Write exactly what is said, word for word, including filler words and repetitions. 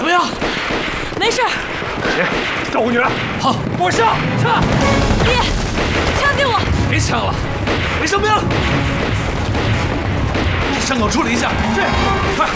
么样？ 没事。 姐，照顾女儿。 好，我上上。 爹，枪给我。 别枪了，没生病。伤口处理一下。 是，快。